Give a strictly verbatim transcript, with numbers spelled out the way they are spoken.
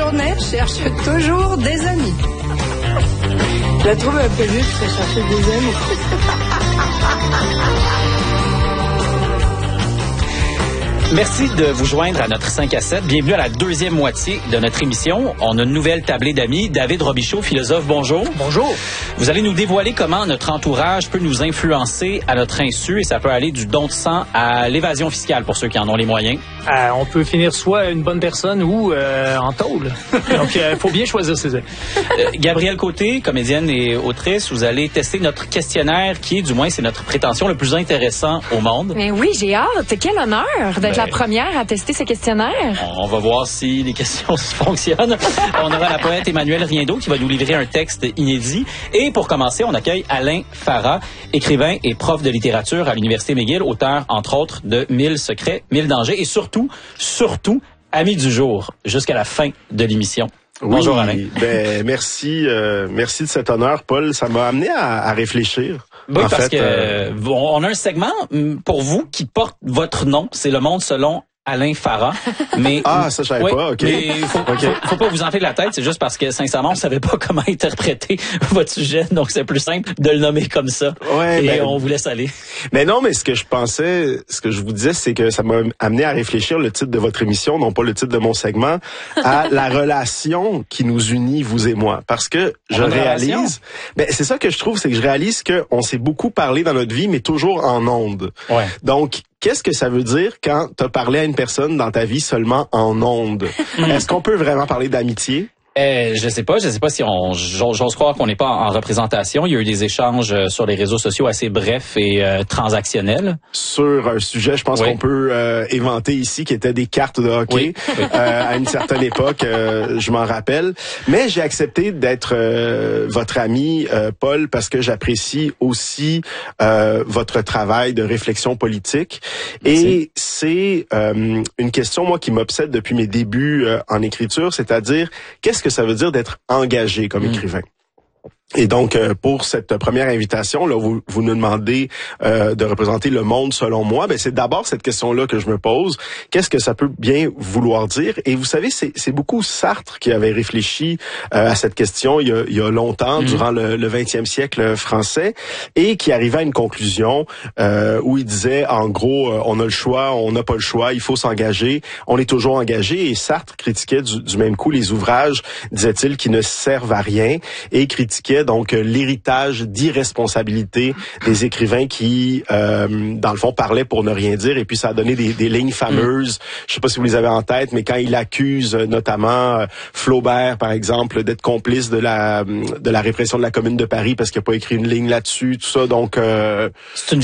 journée cherche toujours des amis. Je la trouve un peu juste pour chercher des amis. Merci de vous joindre à notre cinq à sept. Bienvenue à la deuxième moitié de notre émission. On a une nouvelle tablée d'amis. David Robichaud, philosophe, bonjour. Bonjour. Vous allez nous dévoiler comment notre entourage peut nous influencer à notre insu et ça peut aller du don de sang à l'évasion fiscale pour ceux qui en ont les moyens. Euh, on peut finir soit une bonne personne ou euh, en tôle. Donc, il euh, faut bien choisir ses amis. euh, Gabrielle Côté, comédienne et autrice, vous allez tester notre questionnaire qui est, du moins, c'est notre prétention, le plus intéressant au monde. Mais oui, j'ai hâte. Quel honneur d'être Ben, la première à tester ce questionnaire. On va voir si les questions fonctionnent. On aura la poète Emmanuelle Riendeau qui va nous livrer un texte inédit. Et pour commencer, on accueille Alain Farah, écrivain et prof de littérature à l'Université McGill, auteur, entre autres, de Mille secrets, Mille dangers et surtout, surtout, ami du jour jusqu'à la fin de l'émission. Oui, bonjour Alain. Ben, merci, euh, merci de cet honneur, Paul. Ça m'a amené à, à réfléchir. Oui, en parce fait, que euh... on a un segment pour vous qui porte votre nom. C'est Le Monde selon Alain Farah. Mais ah, ça je savais oui, pas. Ok. Mais faut, okay. faut, faut pas vous enfler la tête. C'est juste parce que sincèrement, on savait pas comment interpréter votre sujet, donc c'est plus simple de le nommer comme ça. Ouais, et ben, on vous laisse aller. Mais non, mais ce que je pensais, ce que je vous disais, c'est que ça m'a amené à réfléchir le titre de votre émission, non pas le titre de mon segment, à la relation qui nous unit, vous et moi. Parce que je on réalise, ben c'est ça que je trouve, c'est que je réalise qu'on s'est beaucoup parlé dans notre vie, mais toujours en ondes. Ouais. Donc qu'est-ce que ça veut dire quand tu as parlé à une personne dans ta vie seulement en ondes? Est-ce qu'on peut vraiment parler d'amitié? Euh, je sais pas, je sais pas si on, j'ose croire qu'on n'est pas en représentation. Il y a eu des échanges sur les réseaux sociaux assez brefs et euh, transactionnels. Sur un sujet, je pense oui. qu'on peut euh, éventer ici, qui était des cartes de hockey oui. Oui. Euh, à une certaine époque, euh, je m'en rappelle. Mais j'ai accepté d'être euh, votre ami, euh, Paul, parce que j'apprécie aussi euh, votre travail de réflexion politique. Merci. Et c'est euh, une question, moi, qui m'obsède depuis mes débuts euh, en écriture, c'est-à-dire, qu'est-ce que que ça veut dire d'être engagé comme mmh. écrivain? Et donc, euh, pour cette première invitation, là, vous, vous nous demandez euh, de représenter le monde selon moi. Ben, c'est d'abord cette question-là que je me pose. Qu'est-ce que ça peut bien vouloir dire? Et vous savez, c'est, c'est beaucoup Sartre qui avait réfléchi euh, à cette question il y a, il y a longtemps, mmh. durant le, le vingtième siècle français, et qui arrivait à une conclusion euh, où il disait, en gros, euh, on a le choix, on n'a pas le choix, il faut s'engager, on est toujours engagé. Et Sartre critiquait du, du même coup les ouvrages, disait-il, qui ne servent à rien, et critiquait donc l'héritage d'irresponsabilité des écrivains qui, euh, dans le fond, parlaient pour ne rien dire. Et puis ça a donné des, des lignes fameuses. Je sais pas si vous les avez en tête, mais quand il accuse notamment Flaubert, par exemple, d'être complice de la de la répression de la Commune de Paris parce qu'il n'a pas écrit une ligne là-dessus, tout ça. Donc, euh, c'est une